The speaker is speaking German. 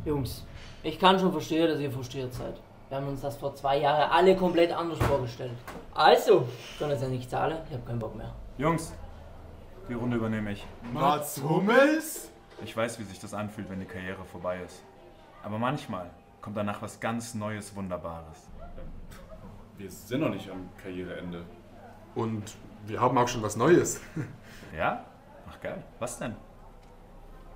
Jungs, ich kann schon verstehen, dass ihr frustriert seid. Wir haben uns das vor 2 Jahren alle komplett anders vorgestellt. Also, können es ja nicht zahlen, ich habe keinen Bock mehr. Jungs, die Runde übernehme ich. Mats Hummels? Ich weiß, wie sich das anfühlt, wenn die Karriere vorbei ist. Aber manchmal kommt danach was ganz Neues, Wunderbares. Wir sind noch nicht am Karriereende. Und wir haben auch schon was Neues. Ja? Ach geil. Was denn?